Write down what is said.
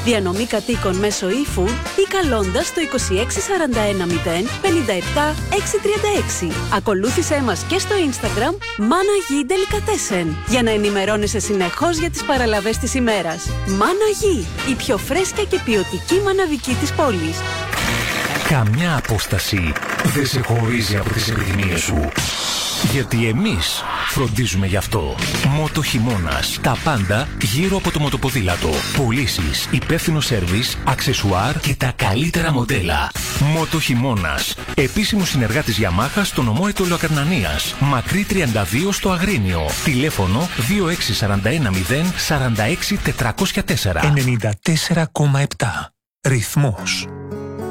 Διανομή κατοίκων μέσω eFood ή καλώντας το 26410 57 636. Ακολούθησέ μας και στο Instagram Μάνα Γη Delicatessen για να ενημερώνεσαι συνεχώς για τις παραλαβές της ημέρας. Μάνα Γη, η πιο φρέσκια και ποιοτική μαναβική της πόλης. Καμιά απόσταση δεν σε χωρίζει από τις επιθυμίες σου. Γιατί εμείς φροντίζουμε γι' αυτό. Μότο Χειμώνας. Τα πάντα γύρω από το μοτοποδήλατο. Πωλήσεις, υπεύθυνο σέρβις, αξεσουάρ και τα καλύτερα μοντέλα. Μότο Χειμώνας. Επίσημος συνεργάτης Yamaha στο νομό Αιτωλοακαρνανίας. Μακρύ 32 στο Αγρίνιο. Τηλέφωνο 26410 46 404. 94,7. Ρυθμός.